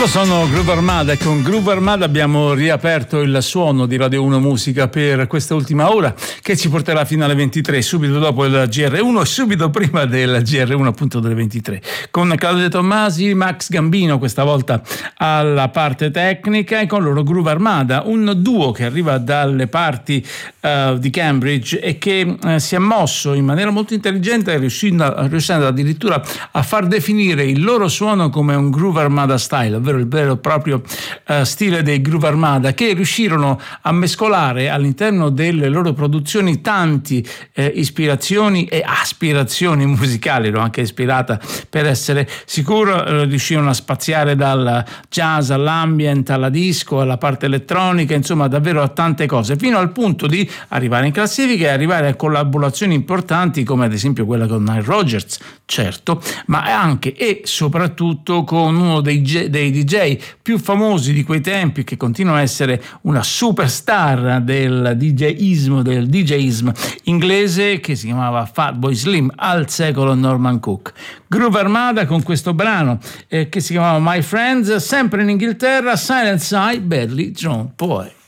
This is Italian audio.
Loro sono Groove Armada e con Groove Armada abbiamo riaperto il suono di Radio 1 Musica per questa ultima ora che ci porterà fino alle 23, subito dopo il GR1 e subito prima del GR1 appunto delle 23, con Claudio Tommasi, Max Gambino questa volta alla parte tecnica e con loro Groove Armada, un duo che arriva dalle parti di Cambridge e che si è mosso in maniera molto intelligente riuscendo addirittura a far definire il loro suono come un Groove Armada style, ovvero il vero e proprio stile dei Groove Armada, che riuscirono a mescolare all'interno delle loro produzioni tanti ispirazioni e aspirazioni musicali. L'ho anche ispirata per essere sicuro, riuscirono a spaziare dal jazz all'ambient, alla disco, alla parte elettronica, insomma davvero a tante cose, fino al punto di arrivare in classifica e arrivare a collaborazioni importanti come ad esempio quella con Nile Rodgers, certo, ma anche e soprattutto con uno dei DJ più famosi di quei tempi, che continua a essere una superstar del DJism inglese, che si chiamava Fatboy Slim, al secolo Norman Cook. Groove Armada con questo brano che si chiamava My Friends, sempre in Inghilterra, Silent Side, Badly Drawn Boy.